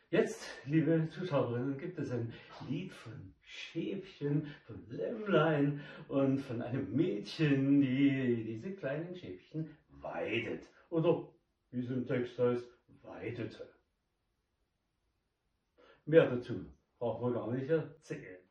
Jetzt, liebe Zuschauerinnen, gibt es ein Lied von Schäfchen, von Lämmlein und von einem Mädchen, die diese kleinen Schäfchen weidet. Oder, wie es im Text heißt, weidete. Mehr dazu brauchen wir gar nicht erzählen.